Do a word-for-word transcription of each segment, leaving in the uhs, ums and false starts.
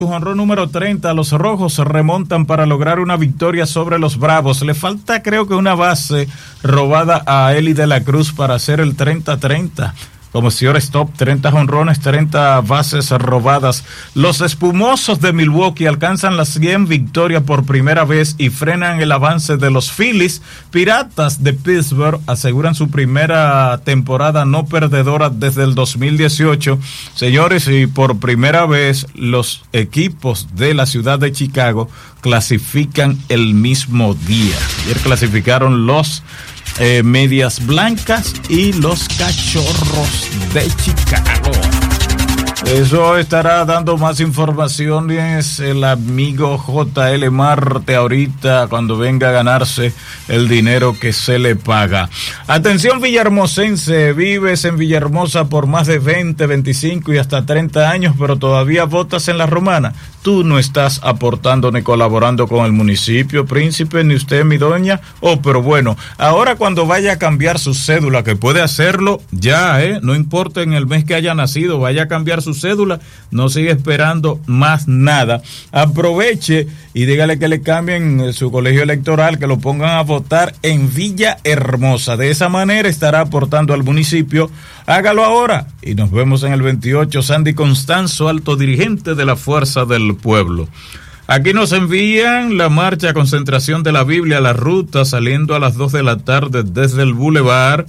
Su jonrón número treinta, los rojos remontan para lograr una victoria sobre los bravos. Le falta, creo que, una base robada a Eli de la Cruz para hacer el treinta treinta. Como shortstop, treinta jonrones, treinta bases robadas. Los espumosos de Milwaukee alcanzan las cien victorias por primera vez y frenan el avance de los Phillies. Piratas de Pittsburgh aseguran su primera temporada no perdedora desde el dos mil dieciocho. Señores, y por primera vez los equipos de la ciudad de Chicago clasifican el mismo día. Ayer clasificaron los Eh, Medias Blancas y los Cachorros de Chicago. Eso estará dando más informaciones el amigo J L Marte ahorita cuando venga a ganarse el dinero que se le paga. Atención villahermosense, vives en Villahermosa por más de veinte, veinticinco y hasta treinta años, pero todavía votas en la Romana. Tú no estás aportando ni colaborando con el municipio, príncipe, ni usted, mi doña. Oh, pero bueno, ahora cuando vaya a cambiar su cédula, que puede hacerlo ya, eh, no importa en el mes que haya nacido, vaya a cambiar su cédula, no sigue esperando más nada. Aproveche y dígale que le cambien su colegio electoral, que lo pongan a votar en Villahermosa. De esa manera estará aportando al municipio. Hágalo ahora y nos vemos en el veintiocho. Sandy Constanzo, alto dirigente de la Fuerza del Pueblo. Aquí nos envían la marcha concentración de la Biblia, la ruta saliendo a las dos de la tarde desde el Boulevard.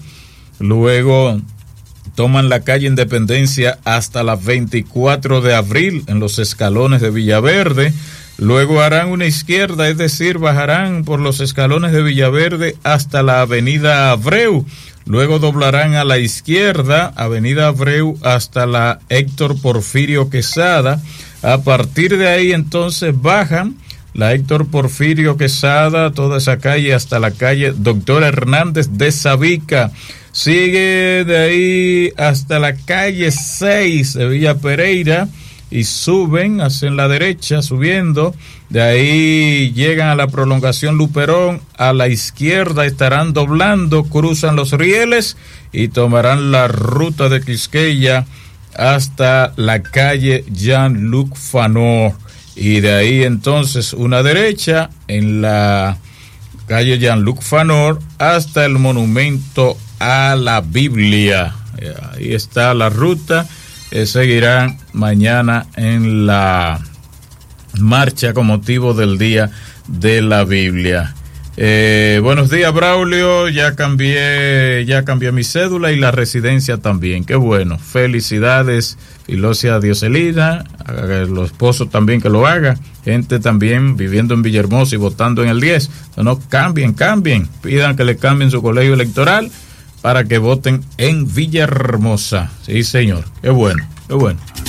Luego toman la calle Independencia hasta la veinticuatro de abril en los escalones de Villaverde. Luego harán una izquierda, es decir, bajarán por los escalones de Villaverde hasta la avenida Abreu. Luego doblarán a la izquierda, avenida Abreu, hasta la Héctor Porfirio Quesada. A partir de ahí entonces bajan la Héctor Porfirio Quesada, toda esa calle hasta la calle Doctor Hernández de Sabica. Sigue de ahí hasta la calle seis de Villa Pereira y suben, hacen la derecha subiendo. De ahí llegan a la prolongación Luperón, a la izquierda estarán doblando, cruzan los rieles y tomarán la ruta de Quisqueya hasta la calle Jean-Luc Fanor. Y de ahí entonces una derecha en la calle Jean-Luc Fanor hasta el monumento a la Biblia. Ahí está la ruta. Eh, seguirán mañana en la marcha con motivo del Día de la Biblia. Eh, buenos días, Braulio. Ya cambié, ya cambié mi cédula y la residencia también. Qué bueno. Felicidades, Filosia Dioselina, a los esposos también que lo haga. Gente también viviendo en Villahermosa y votando en el diez. No, cambien, cambien. Pidan que le cambien su colegio electoral para que voten en Villahermosa. Sí, señor. Qué bueno, qué bueno.